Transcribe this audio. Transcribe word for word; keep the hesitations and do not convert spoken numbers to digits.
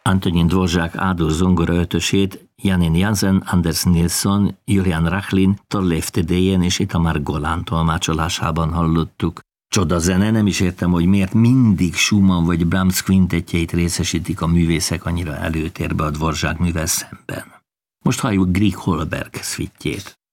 Antonín Dvořák A-dur zongora ötösét Janine Jansen, Anders Nilsson, Julian Rachlin, Torleif Tedéjen és Itamar Golán tolmácsolásában hallottuk. Csoda zene, nem is értem, hogy miért mindig Schumann vagy Brahms kvintettjeit részesítik a művészek annyira előtérbe a Dvořák művel szemben. Most halljuk Grieg Holberg szvittjét.